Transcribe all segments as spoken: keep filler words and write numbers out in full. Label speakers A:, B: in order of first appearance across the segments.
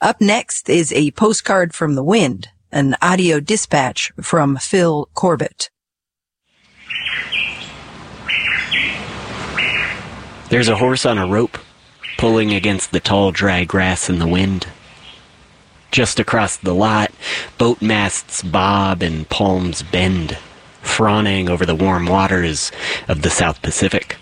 A: Up next is a postcard from the wind, an audio dispatch from Phil Corbett.
B: There's a horse on a rope, pulling against the tall, dry grass in the wind. Just across the lot, boat masts bob and palms bend, fawning over the warm waters of the South Pacific.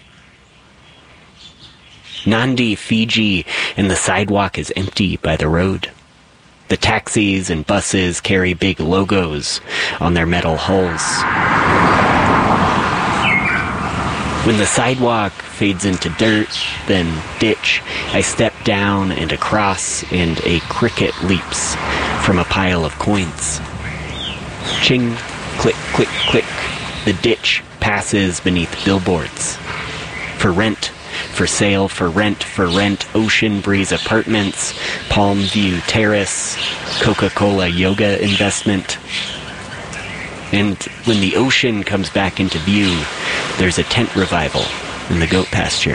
B: Nandi, Fiji, and the sidewalk is empty by the road. The taxis and buses carry big logos on their metal hulls. When the sidewalk fades into dirt, then ditch, I step down and across, and a cricket leaps from a pile of coins. Ching, click, click, click. The ditch passes beneath billboards. For rent, for sale, for rent, for rent, Ocean Breeze Apartments, Palm View Terrace, Coca-Cola Yoga Investment. And when the ocean comes back into view, there's a tent revival in the goat pasture.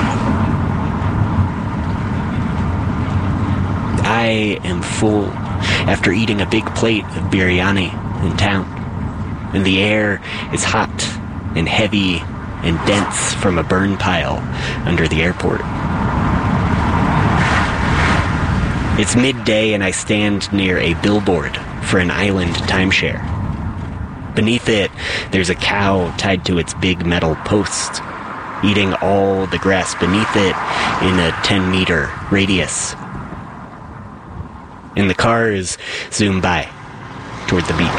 B: I am full after eating a big plate of biryani in town, and the air is hot and heavy and dense from a burn pile under the airport. It's midday and I stand near a billboard for an island timeshare. Beneath it, there's a cow tied to its big metal post, eating all the grass beneath it in a ten-meter radius. And the cars zoom by toward the beach.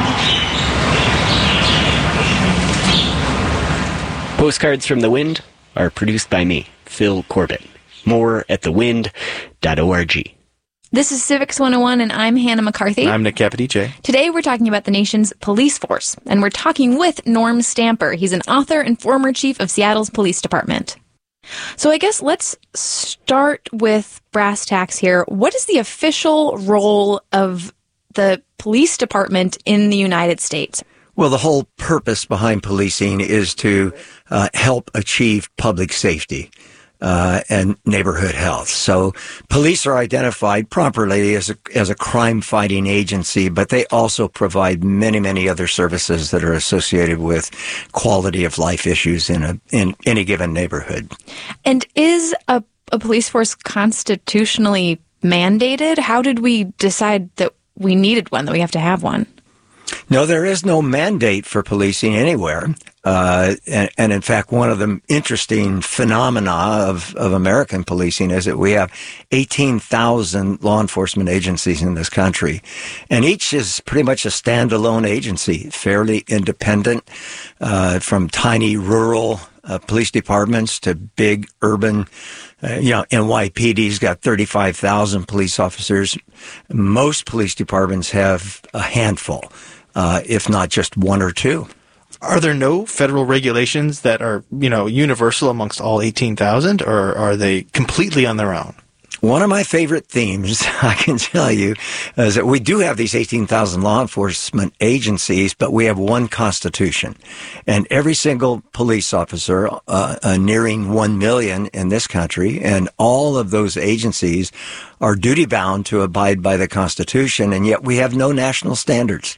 B: Postcards from the Wind are produced by me, Phil Corbett. More at the wind dot org.
C: This is Civics one oh one, and I'm Hannah McCarthy.
D: I'm Nick Capodice.
C: Today we're talking about the nation's police force, and we're talking with Norm Stamper. He's an author and former chief of Seattle's police department. So I guess let's start with brass tacks here. What is the official role of the police department in the United States?
E: Well, the whole purpose behind policing is to uh, help achieve public safety. Uh, and neighborhood health. So police are identified properly as a, as a crime-fighting agency, but they also provide many, many other services that are associated with quality of life issues in a, in any given neighborhood.
C: And is a, a police force constitutionally mandated? How did we decide that we needed one, that we have to have one?
E: No, there is no mandate for policing anywhere. Uh, and, and in fact, one of the interesting phenomena of, of American policing is that we have eighteen thousand law enforcement agencies in this country. And each is pretty much a standalone agency, fairly independent, uh, from tiny rural uh, police departments to big urban. Uh, you know, N Y P D's got thirty-five thousand police officers. Most police departments have a handful, uh, if not just one or two.
D: Are there no federal regulations that are, you know, universal amongst all eighteen thousand, or are they completely on their own?
E: One of my favorite themes, I can tell you, is that we do have these eighteen thousand law enforcement agencies, but we have one constitution. And every single police officer, uh, uh, nearing one million in this country, and all of those agencies are duty-bound to abide by the Constitution, and yet we have no national standards.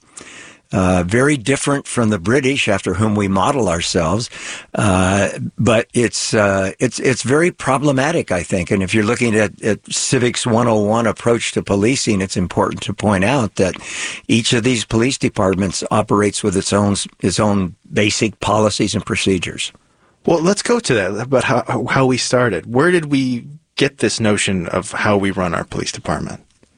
E: Uh, very different from the British, after whom we model ourselves, uh, but it's uh, it's it's very problematic, I think. And if you're looking at, at Civics one oh one approach to policing, it's important to point out that each of these police departments operates with its own its own basic policies and procedures.
D: Well, let's go to that about how how we started. Where did we get this notion of how we run our police department?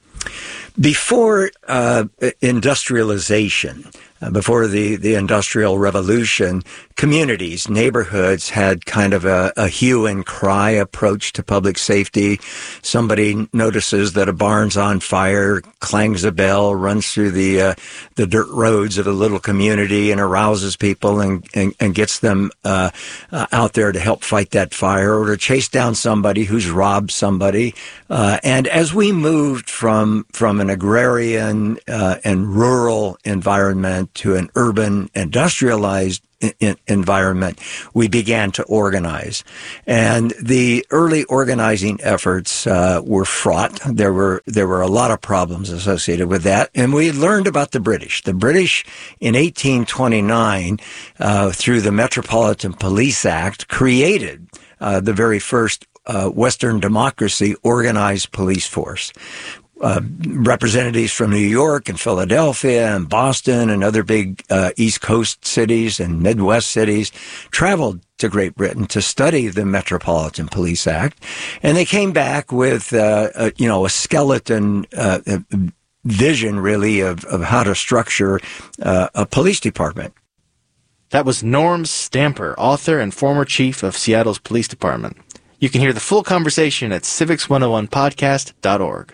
E: Before uh, industrialization, uh, before the, the Industrial Revolution, communities, neighborhoods had kind of a, a hue and cry approach to public safety. Somebody notices that a barn's on fire, clangs a bell, runs through the uh, the dirt roads of a little community and arouses people and, and, and gets them uh, uh, out there to help fight that fire or to chase down somebody who's robbed somebody. Uh, and as we moved from from an agrarian uh, and rural environment environment to an urban, industrialized I- environment, we began to organize. And the early organizing efforts uh, were fraught. There were there were a lot of problems associated with that. And we learned about the British. The British in eighteen twenty-nine, uh, through the Metropolitan Police Act, created uh, the very first uh, Western democracy organized police force. Uh, representatives from New York and Philadelphia and Boston and other big uh, East Coast cities and Midwest cities traveled to Great Britain to study the Metropolitan Police Act, and they came back with uh, a, you know a skeleton uh, vision, really, of, of how to structure uh, a police department.
D: That was Norm Stamper, author and former chief of Seattle's police department. You can hear the full conversation at civics one oh one podcast dot org.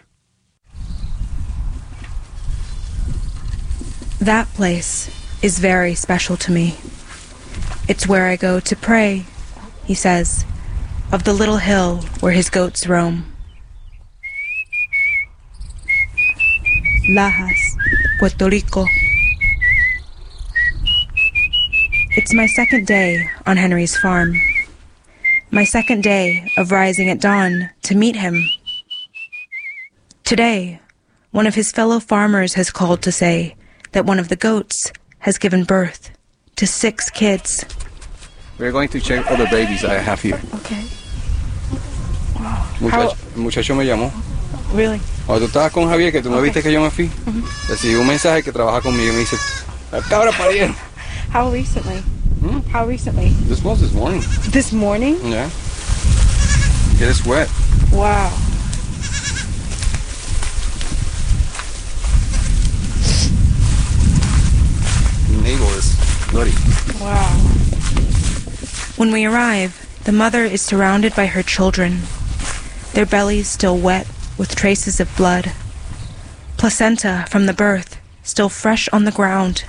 F: That place is very special to me. It's where I go to pray, he says, of the little hill where his goats roam. Lajas, Puerto Rico. It's my second day on Henry's farm. My second day of rising at dawn to meet him. Today, one of his fellow farmers has called to say that one of the goats has given birth to six kids.
G: We're going to check other babies I have here.
F: Okay.
G: Muchacho, el muchacho me llamó.
F: Really?
G: Cuando tú estabas con Javier, que tú me
F: Okay.
G: viste que yo me fui,
F: Mhm.
G: recibí un mensaje que trabaja conmigo y me dice, la cabra parieron.
F: How recently?
G: Hmm?
F: How recently?
G: This was this morning.
F: This morning?
G: Yeah. Get it wet.
F: Wow.
G: Neighbor is bloody.
F: Wow. When we arrive, the mother is surrounded by her children, their bellies still wet with traces of blood, placenta from the birth still fresh on the ground.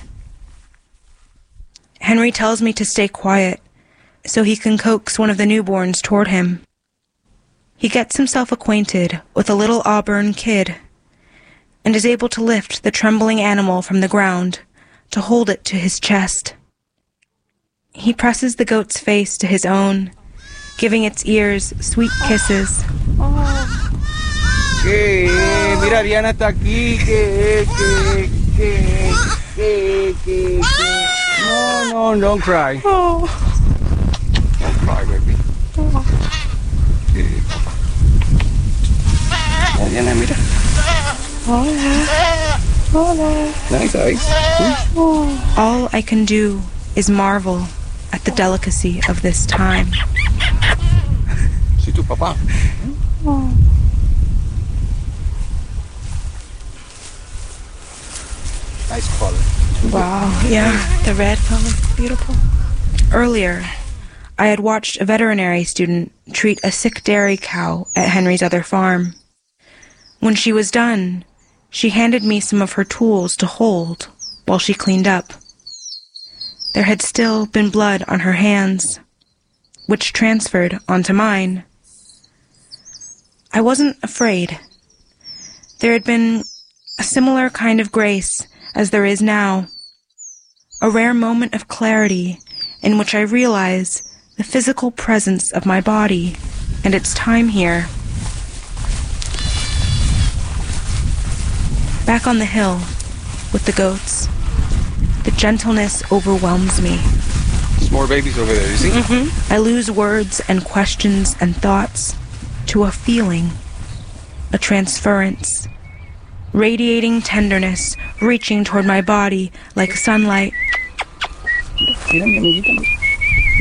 F: Henry tells me to stay quiet so he can coax one of the newborns toward him. He gets himself acquainted with a little auburn kid and is able to lift the trembling animal from the ground to hold it to his chest. He presses the goat's face to his own, giving its ears sweet kisses.
G: ¿Qué? Mira, Diana está aquí. ¿Qué? ¿Qué? ¿Qué? ¿Qué? ¿Qué? ¿Qué? No, no, don't cry.
F: Oh.
G: Don't cry, baby. ¿Qué, papá? Oh, Diana, mira.
F: Hola. Hola.
G: Nice eyes. Hmm?
F: All I can do is marvel at the delicacy of this time.
G: Soy tu papá. Nice color.
F: Wow. Yeah, the red color. Beautiful. Earlier, I had watched a veterinary student treat a sick dairy cow at Henry's other farm. When she was done, she handed me some of her tools to hold while she cleaned up. There had still been blood on her hands, which transferred onto mine. I wasn't afraid. There had been a similar kind of grace as there is now, a rare moment of clarity in which I realize the physical presence of my body and its time here. Back on the hill with the goats, the gentleness overwhelms me.
G: There's more babies over there, you see?
F: Mm-hmm. I lose words and questions and thoughts to a feeling, a transference, radiating tenderness reaching toward my body like sunlight.
G: Mira, mi amiguita.